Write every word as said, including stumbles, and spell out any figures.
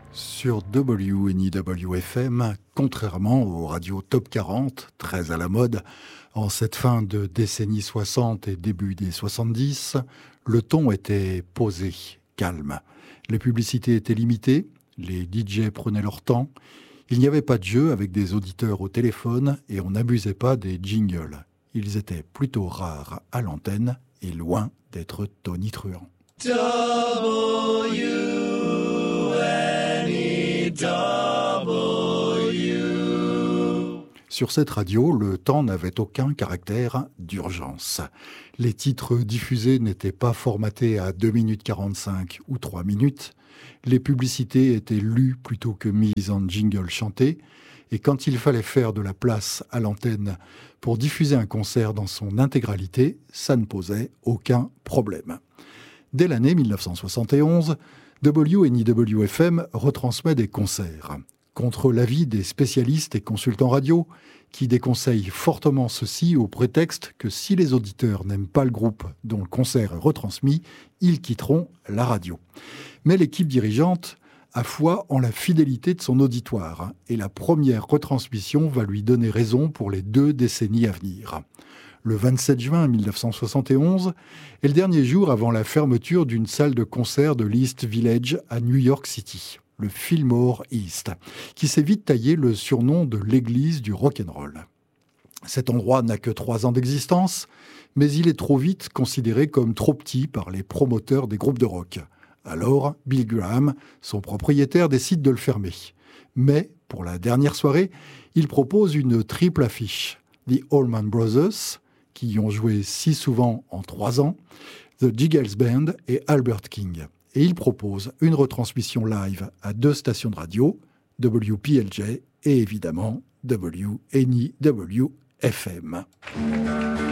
Sur W N I W F M, contrairement aux radios Top quarante, très à la mode, en cette fin de décennie soixante et début des soixante-dix, le ton était posé, calme. Les publicités étaient limitées, les D J prenaient leur temps, il n'y avait pas de jeu avec des auditeurs au téléphone et on n'abusait pas des jingles. Ils étaient plutôt rares à l'antenne et loin d'être tonitruants. W N I W Sur cette radio, le temps n'avait aucun caractère d'urgence. Les titres diffusés n'étaient pas formatés à deux minutes quarante-cinq ou trois minutes. Les publicités étaient lues plutôt que mises en jingle chanté. Et quand il fallait faire de la place à l'antenne pour diffuser un concert dans son intégralité, ça ne posait aucun problème. Dès l'année mille neuf cent soixante et onze, W N I W F M retransmet des concerts. Contre l'avis des spécialistes et consultants radio, qui déconseillent fortement ceci au prétexte que si les auditeurs n'aiment pas le groupe dont le concert est retransmis, ils quitteront la radio. Mais l'équipe dirigeante a foi en la fidélité de son auditoire, et la première retransmission va lui donner raison pour les deux décennies à venir. Le vingt-sept juin mille neuf cent soixante et onze est le dernier jour avant la fermeture d'une salle de concert de l'East Village à New York City, le Fillmore East, qui s'est vite taillé le surnom de l'église du rock'n'roll. Cet endroit n'a que trois ans d'existence, mais il est trop vite considéré comme trop petit par les promoteurs des groupes de rock. Alors, Bill Graham, son propriétaire, décide de le fermer. Mais, pour la dernière soirée, il propose une triple affiche. The Allman Brothers, qui y ont joué si souvent en trois ans, The Jiggles Band et Albert King. Et il propose une retransmission live à deux stations de radio, W P L J et évidemment W N I W F M.